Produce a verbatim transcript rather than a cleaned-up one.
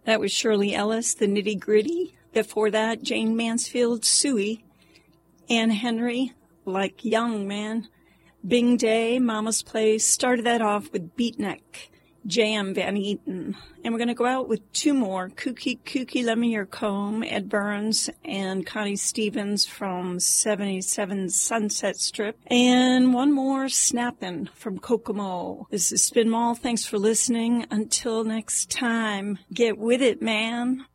That was Shirley Ellis, The Nitty Gritty. Before that, Jane Mansfield, Suey. Anne Henry, Like Young Man. Bing Day, Mama's Place. Started that off with Beatnik, J M Van Eaton. And we're going to go out with two more. Kooky Kooky Lend Me Your Comb, Ed Burns and Connie Stevens from seventy-seven Sunset Strip. And one more, Snappin' from Kokomo. This is Spin Mall. Thanks for listening. Until next time, get with it, man.